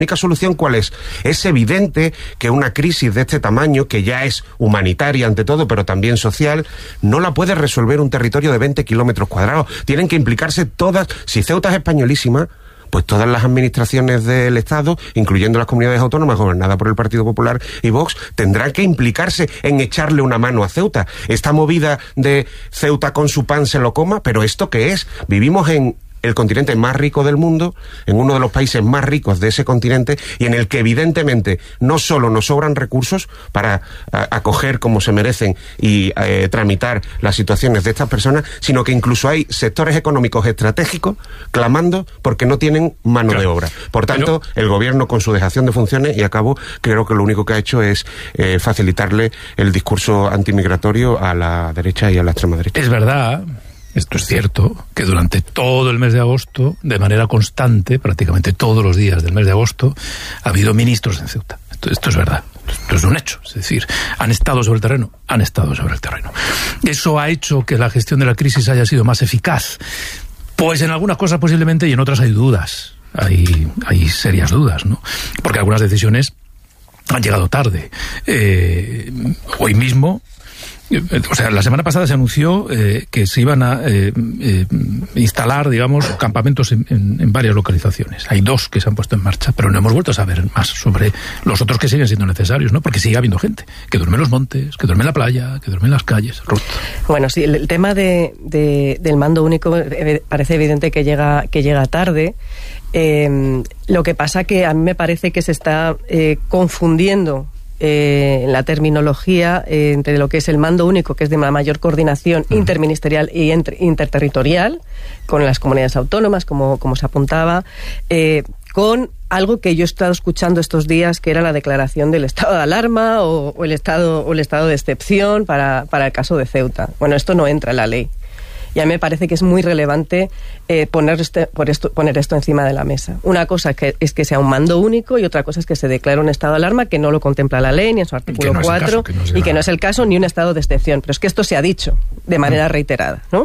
única solución, ¿cuál es? Es evidente que una crisis de este tamaño, que ya es humanitaria ante todo, pero también social, no la puede resolver un territorio de 20 kilómetros cuadrados. Tienen que implicarse todas. Si Ceuta es españolísima, pues todas las administraciones del Estado, incluyendo las comunidades autónomas gobernadas por el Partido Popular y Vox, tendrán que implicarse en echarle una mano a Ceuta. Esta movida de Ceuta con su pan se lo coma, pero ¿esto qué es? Vivimos en el continente más rico del mundo, en uno de los países más ricos de ese continente, y en el que evidentemente no solo nos sobran recursos para acoger como se merecen y tramitar las situaciones de estas personas, sino que incluso hay sectores económicos estratégicos clamando porque no tienen mano de obra. Por tanto, el gobierno, con su dejación de funciones, y acabo, creo que lo único que ha hecho es facilitarle el discurso antimigratorio a la derecha y a la extrema derecha. Es verdad. Esto es cierto, que durante todo el mes de agosto, de manera constante, prácticamente todos los días del mes de agosto, ha habido ministros en Ceuta. Esto es verdad, esto es un hecho. Es decir, han estado sobre el terreno. Eso ha hecho que la gestión de la crisis haya sido más eficaz. Pues en algunas cosas posiblemente, y en otras hay dudas. Hay serias dudas, ¿no? Porque algunas decisiones han llegado tarde. Hoy mismo... O sea, la semana pasada se anunció que se iban a instalar, digamos, campamentos en varias localizaciones. Hay 2 que se han puesto en marcha, pero no hemos vuelto a saber más sobre los otros que siguen siendo necesarios, ¿no? Porque sigue habiendo gente que duerme en los montes, que duerme en la playa, que duerme en las calles. Ruth. Bueno, sí, el tema del mando único parece evidente que llega tarde. Lo que pasa que a mí me parece que se está confundiendo en la terminología entre lo que es el mando único, que es de una mayor coordinación interministerial y interterritorial con las comunidades autónomas, como se apuntaba, con algo que yo he estado escuchando estos días, que era la declaración del estado de alarma o el estado de excepción para el caso de Ceuta. Bueno, esto no entra en la ley. Y a mí me parece que es muy relevante poner esto encima de la mesa. Una cosa es que sea un mando único, y otra cosa es que se declare un estado de alarma que no lo contempla la ley, ni en su artículo 4, y que no es el caso, ni un estado de excepción. Pero es que esto se ha dicho de manera reiterada, ¿no?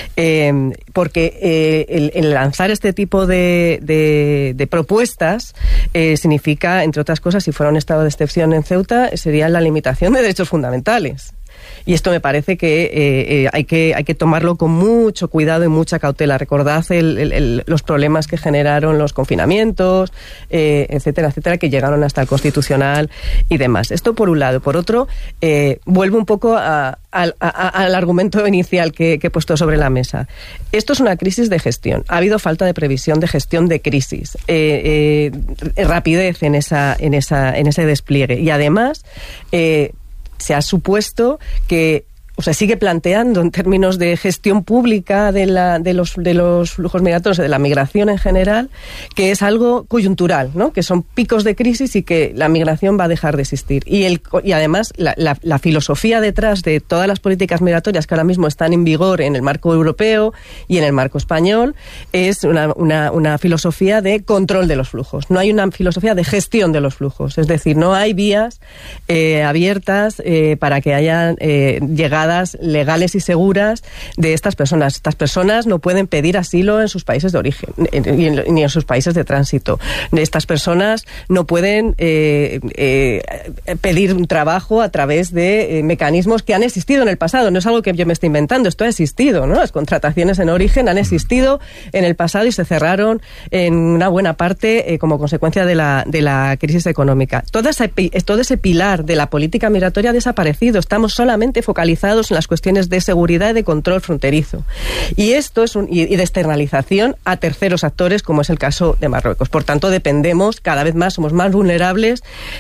Porque el lanzar este tipo de propuestas significa, entre otras cosas, si fuera un estado de excepción en Ceuta, sería la limitación de derechos fundamentales. Y esto me parece que hay que tomarlo con mucho cuidado y mucha cautela. Recordad los problemas que generaron los confinamientos, etcétera, que llegaron hasta el Constitucional y demás. Esto por un lado. Por otro, vuelvo un poco al argumento inicial que he puesto sobre la mesa. Esto es una crisis de gestión. Ha habido falta de previsión de gestión de crisis, rapidez en ese despliegue. Y además... se ha supuesto que, o sea, sigue planteando en términos de gestión pública de los flujos migratorios, de la migración en general, que es algo coyuntural, ¿no? Que son picos de crisis y que la migración va a dejar de existir. Y además la filosofía detrás de todas las políticas migratorias que ahora mismo están en vigor en el marco europeo y en el marco español es una filosofía de control de los flujos. No hay una filosofía de gestión de los flujos. Es decir, no hay vías abiertas para que haya llegadas legales y seguras de estas personas. Estas personas no pueden pedir asilo en sus países de origen ni en sus países de tránsito. Estas personas no pueden pedir un trabajo a través de mecanismos que han existido en el pasado. No es algo que yo me esté inventando, esto ha existido, ¿no? Las contrataciones en origen han existido en el pasado y se cerraron en una buena parte como consecuencia de la crisis económica. Todo ese pilar de la política migratoria ha desaparecido. Estamos solamente focalizados en las cuestiones de seguridad y de control fronterizo. Y esto es y de externalización a terceros actores, como es el caso de Marruecos. Por tanto, dependemos cada vez más, somos más vulnerables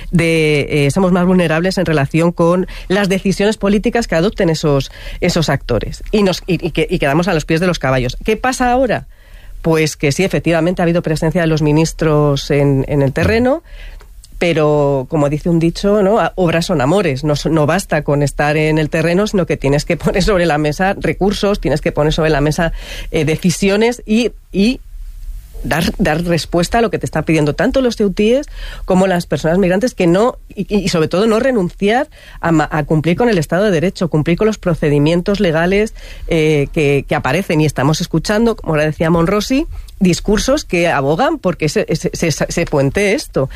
en relación con las decisiones políticas que adopten esos actores. Y quedamos a los pies de los caballos. ¿Qué pasa ahora? Pues que sí, efectivamente ha habido presencia de los ministros en el terreno, pero, como dice un dicho, ¿no? Obras son amores. No basta con estar en el terreno, sino que tienes que poner sobre la mesa recursos, tienes que poner sobre la mesa decisiones y dar respuesta a lo que te están pidiendo tanto los ceutíes como las personas migrantes, que no, y sobre todo no renunciar a cumplir con el Estado de Derecho, cumplir con los procedimientos legales que aparecen. Y estamos escuchando, como ahora decía Monrosi, discursos que abogan porque se puente esto.